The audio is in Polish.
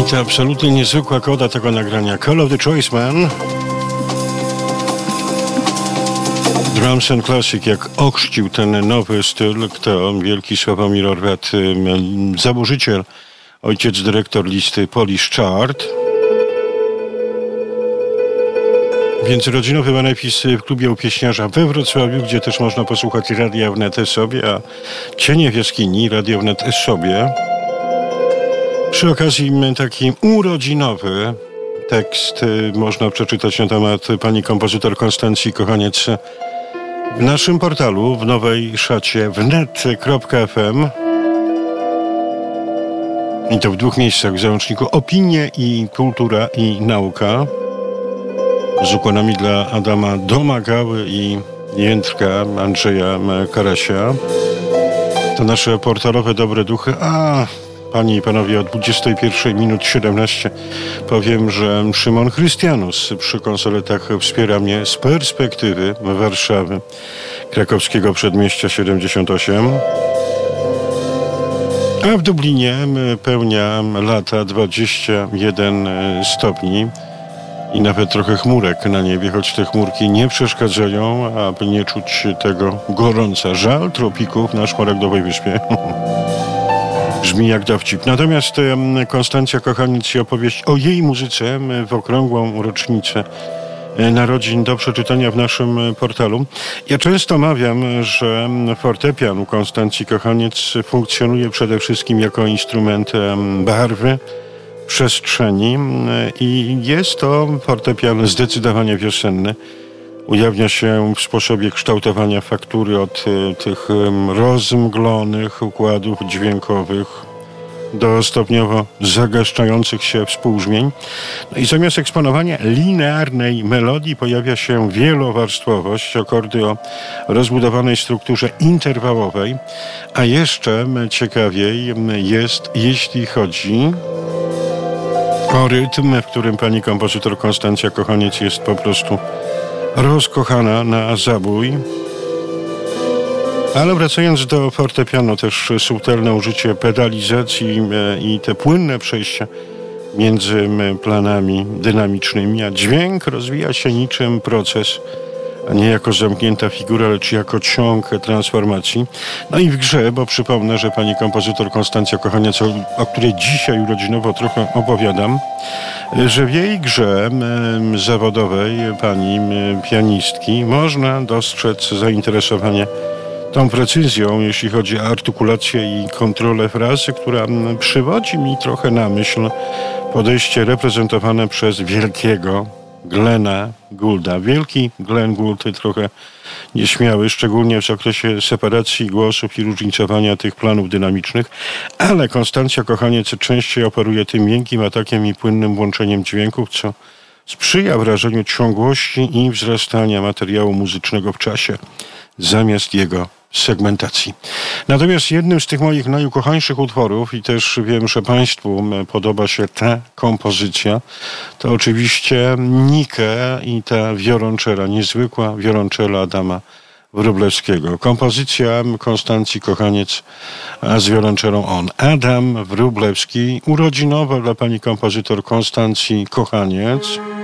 to absolutnie niezwykła koda tego nagrania. Call of the Choice Man. Drums and Classic, jak ochrzcił ten nowy styl, kto? Wielki Sławomir Orwat, założyciel, ojciec dyrektor listy Polish Chart. Więc rodzinowy benefis w klubie u pieśniarza we Wrocławiu, gdzie też można posłuchać Radia Wnet sobie, a Cienie w jaskini, Radio Wnet sobie. Przy okazji taki urodzinowy tekst można przeczytać na temat pani kompozytor Konstancji Kochaniec w naszym portalu, w nowej szacie wnet.fm. I to w dwóch miejscach, w załączniku Opinie i Kultura i Nauka. Z ukłonami dla Adama Domagały i Jędrka Andrzeja Karasia. To nasze portalowe dobre duchy. Panie i panowie, o 21:17 powiem, że Szymon Chrystianus przy konsoletach wspiera mnie z perspektywy Warszawy, krakowskiego przedmieścia 78. A w Dublinie pełnia lata 21 stopni. I nawet trochę chmurek na niebie, choć te chmurki nie przeszkadzają, aby nie czuć tego gorąca. Żal tropików na Szmaragdowej Wyspie. Brzmi jak dowcip. Natomiast Konstancja Kochaniec i opowieść o jej muzyce w okrągłą rocznicę narodzin do przeczytania w naszym portalu. Ja często mawiam, że fortepian u Konstancji Kochaniec funkcjonuje przede wszystkim jako instrument barwy, przestrzeni i jest to fortepian zdecydowanie wiosenny. Ujawnia się w sposobie kształtowania faktury od tych rozmglonych układów dźwiękowych do stopniowo zagęszczających się współbrzmień. No i zamiast eksponowania linearnej melodii pojawia się wielowarstwowość, akordy o rozbudowanej strukturze interwałowej, a jeszcze ciekawiej jest, jeśli chodzi o rytm, w którym pani kompozytor Konstancja Kochaniec jest po prostu rozkochana na zabój. Ale wracając do fortepianu, też subtelne użycie pedalizacji i te płynne przejścia między planami dynamicznymi, a dźwięk rozwija się niczym proces, a nie jako zamknięta figura, lecz jako ciąg transformacji. No i w grze, bo przypomnę, że pani kompozytor Konstancja Kochaniec, o której dzisiaj urodzinowo trochę opowiadam, że w jej grze zawodowej pani pianistki można dostrzec zainteresowanie tą precyzją, jeśli chodzi o artykulację i kontrolę frazy, która przywodzi mi trochę na myśl podejście reprezentowane przez wielkiego Glena Goulda. Wielki Glenn Gould trochę nieśmiały, szczególnie w zakresie separacji głosów i różnicowania tych planów dynamicznych, ale Konstancja Kochaniec częściej operuje tym miękkim atakiem i płynnym łączeniem dźwięków, co sprzyja wrażeniu ciągłości i wzrastania materiału muzycznego w czasie, zamiast jego segmentacji. Natomiast jednym z tych moich najukochańszych utworów, i też wiem, że państwu podoba się ta kompozycja, to oczywiście Nike i ta wiolonczela, niezwykła wiolonczela Adama Wróblewskiego. Kompozycja Konstancji Kochaniec, a z wiolonczelą on. Adam Wróblewski, urodzinowa dla pani kompozytor Konstancji Kochaniec.